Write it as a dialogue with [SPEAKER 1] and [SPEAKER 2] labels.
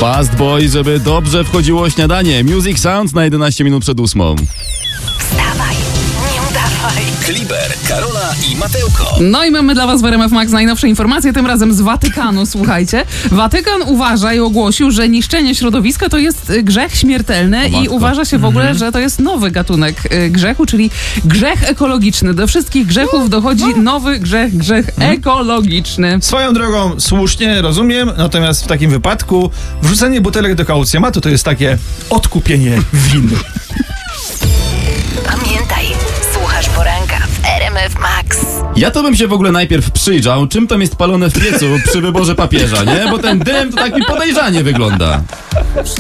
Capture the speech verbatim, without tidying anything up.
[SPEAKER 1] Fast Boy, żeby dobrze wchodziło śniadanie. Music Sounds na jedenaście minut przed ósmą.
[SPEAKER 2] Wstawaj, nie udawaj.
[SPEAKER 3] Kliber, Karola i Matełko.
[SPEAKER 4] No i mamy dla was w R M F Max najnowsze informacje, tym razem z Watykanu, słuchajcie. Watykan uważa i ogłosił, że niszczenie środowiska to jest grzech śmiertelny i uważa się w ogóle,
[SPEAKER 1] Mhm.
[SPEAKER 4] że to jest nowy gatunek y, grzechu, czyli grzech ekologiczny. Do wszystkich grzechów dochodzi nowy grzech, grzech ekologiczny.
[SPEAKER 5] Swoją drogą słusznie, rozumiem, natomiast w takim wypadku wrzucenie butelek do kaucjamatu to jest takie odkupienie winy.
[SPEAKER 2] Pamiętaj, słuchasz poranka w R M F Max.
[SPEAKER 1] Ja to bym się w ogóle najpierw przyjrzał, czym tam jest palone w piecu przy wyborze papieża, nie? Bo ten dym to tak mi podejrzanie wygląda.